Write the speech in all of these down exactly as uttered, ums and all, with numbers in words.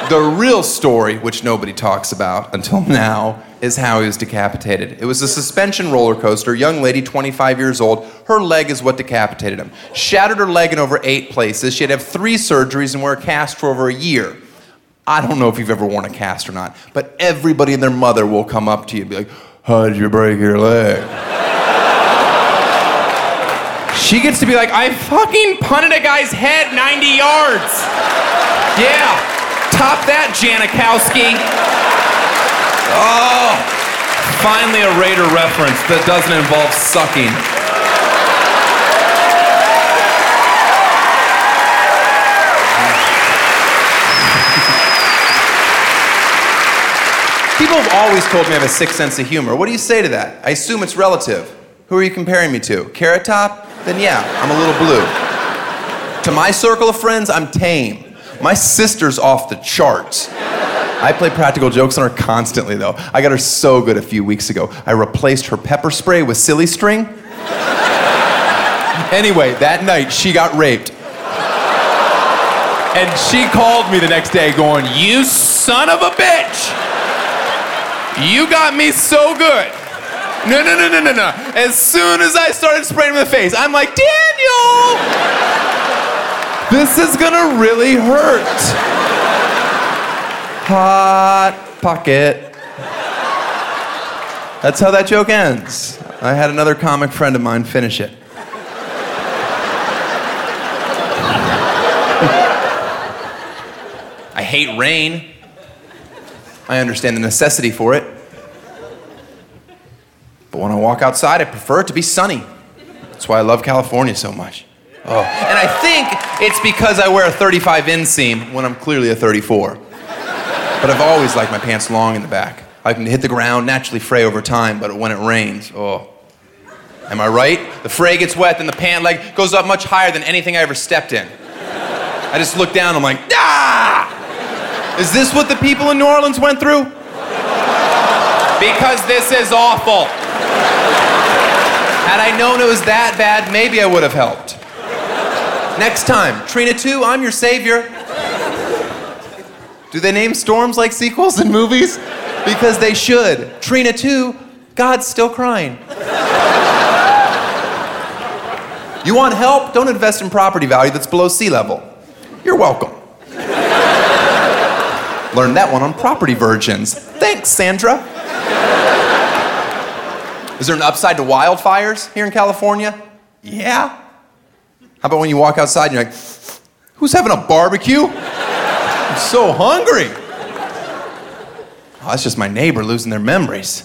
The real story, which nobody talks about until now, is how he was decapitated. It was a suspension roller coaster. Young lady, twenty-five years old. Her leg is what decapitated him. Shattered her leg in over eight places. She had to have three surgeries and wear a cast for over a year. I don't know if you've ever worn a cast or not, but everybody and their mother will come up to you and be like, how'd you break your leg? She gets to be like, I fucking punted a guy's head ninety yards. Yeah, top that, Janikowski. Oh, finally a Raider reference that doesn't involve sucking. People have always told me I have a sick sense of humor. What do you say to that? I assume it's relative. Who are you comparing me to? Carrot Top? Then yeah, I'm a little blue. To my circle of friends, I'm tame. My sister's off the charts. I play practical jokes on her constantly, though. I got her so good a few weeks ago. I replaced her pepper spray with silly string. Anyway, that night, she got raped. And she called me the next day going, you son of a bitch! You got me so good. No, no, no, no, no, no. As soon as I started spraying him in the face, I'm like, Daniel! This is gonna really hurt. Hot pocket. That's how that joke ends. I had another comic friend of mine finish it. I hate rain. I understand the necessity for it. But when I walk outside, I prefer it to be sunny. That's why I love California so much. Oh. And I think it's because I wear a thirty-five inseam when I'm clearly a thirty-four. But I've always liked my pants long in the back. I can hit the ground, naturally fray over time, but when it rains, oh. Am I right? The fray gets wet, then the pant leg goes up much higher than anything I ever stepped in. I just look down, I'm like, ah! Is this what the people in New Orleans went through? Because this is awful. Had I known it was that bad, maybe I would have helped. Next time, Trina two, I'm your savior. Do they name storms like sequels in movies? Because they should. Trina two, God's still crying. You want help? Don't invest in property value that's below sea level. You're welcome. Learned that one on Property Virgins. Thanks, Sandra. Is there an upside to wildfires here in California? Yeah. How about when you walk outside and you're like, who's having a barbecue? I'm so hungry. Oh, that's just my neighbor losing their memories.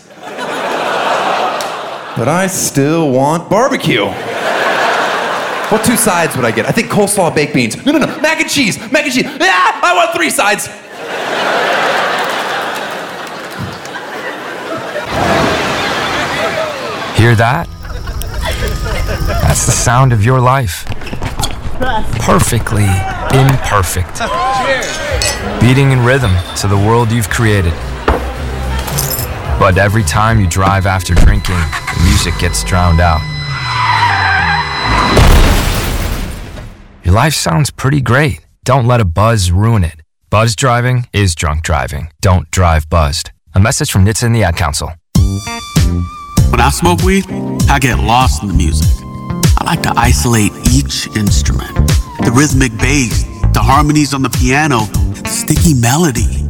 But I still want barbecue. What two sides would I get? I think coleslaw, baked beans. No, no, no, mac and cheese, mac and cheese. Ah, I want three sides. Hear that? That's the sound of your life. Perfectly imperfect. Beating in rhythm to the world you've created. But every time you drive after drinking, the music gets drowned out. Your life sounds pretty great. Don't let a buzz ruin it. Buzz driving is drunk driving. Don't drive buzzed. A message from N H T S A and the Ad Council. When I smoke weed, I get lost in the music. I like to isolate each instrument. The rhythmic bass, the harmonies on the piano, the sticky melody.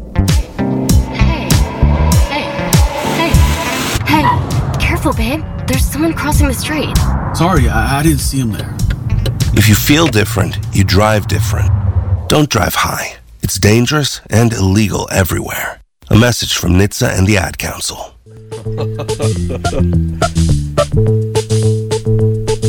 Hey, hey, hey, hey, careful, babe. There's someone crossing the street. Sorry, I, I didn't see him there. If you feel different, you drive different. Don't drive high. It's dangerous and illegal everywhere. A message from N H T S A and the Ad Council.